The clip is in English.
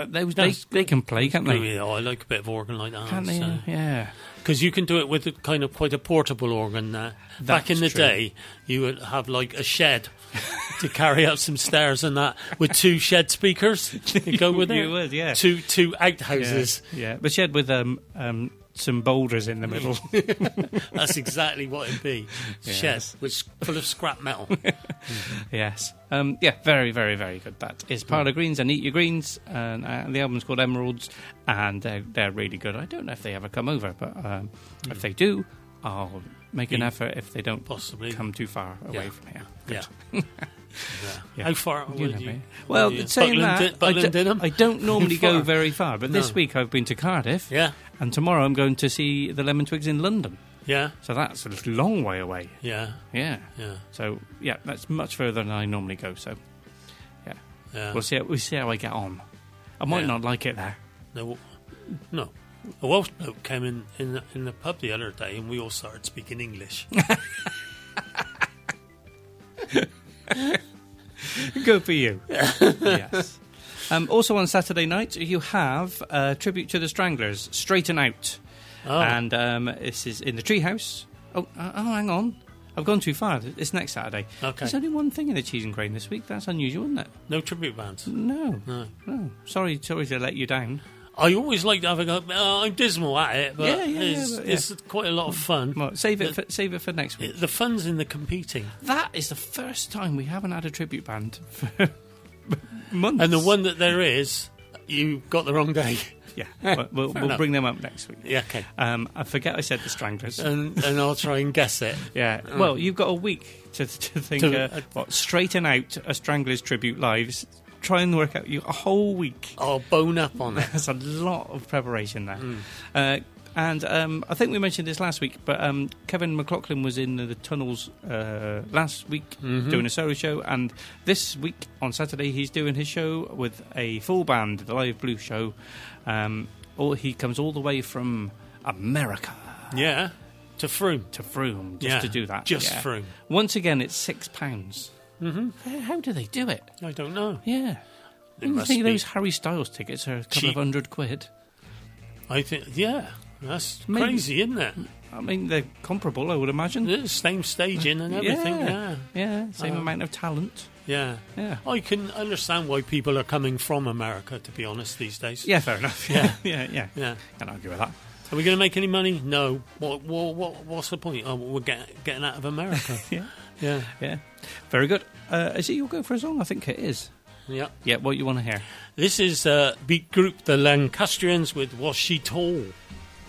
they can play, can't they? Yeah, I like a bit of organ like that. Can't they? Yeah. Because you can do it with a kind of quite a portable organ now. Back in the day, you would have like a shed to carry up some stairs and that with 2 shed speakers. You go with it. You would, yeah. Two outhouses. Yeah, the shed with some boulders in the middle. That's exactly what it'd be. Yes. Shed with full of scrap metal. Yes. Very, very, very good. That is Parlour Greens and Eat Your Greens. And the album's called Emeralds, and they're really good. I don't know if they ever come over, but if they do, I'll make an effort if they don't possibly come too far away from here. Yeah. Yeah. How far would you? Well, saying Buckland Dinham? I don't normally go very far, but this week I've been to Cardiff. Yeah. And tomorrow I'm going to see the Lemon Twigs in London. Yeah. So that's a long way away. Yeah. Yeah. Yeah. So that's much further than I normally go. So yeah. We'll see how I get on. I might not like it there. No. A Welsh bloke came in the pub the other day, and we all started speaking English. Good for you. Yes. Also on Saturday night, you have Tribute to the Stranglers, Straighten Out. Oh. And this is in the Treehouse. Oh, hang on. I've gone too far. It's next Saturday. Okay. There's only one thing in the Cheese and Grain this week. That's unusual, isn't it? No tribute bands? No. Sorry to let you down. I always like to have a go. I'm dismal at it, but it's quite a lot of fun. Well, save it for next week. The fun's in the competing. That is the first time we haven't had a tribute band for months. And the one that there is, you got the wrong day. Yeah, we'll bring them up next week. Yeah, okay. I forget I said the Stranglers. And I'll try and guess it. Yeah. Well, you've got a week to think. Straighten Out a Stranglers tribute lives. Try and work out a whole week. I'll bone up on it. There's a lot of preparation there. And I think we mentioned this last week, but Kevin McLaughlin was in the Tunnels last week doing a solo show, and this week on Saturday he's doing his show with a full band, the Live Blue Show. He comes all the way from America. Yeah, to Frome. To do that. Just Frome. Once again, it's £6. Mm-hmm. How do they do it? I don't know. Yeah. I think those Harry Styles tickets are a couple of £100. I think, that's crazy, isn't it? I mean, they're comparable, I would imagine. The same staging and everything, same amount of talent. Yeah. I can understand why people are coming from America, to be honest, these days. Yeah, fair enough. Yeah. Can't argue with that. Are we going to make any money? No. What's the point? Oh, we're getting out of America. Yeah. Very good. Is it your go for a song? I think it is. Yeah. Yeah, what you want to hear? This is beat group The Lancastrians with Was She Tall.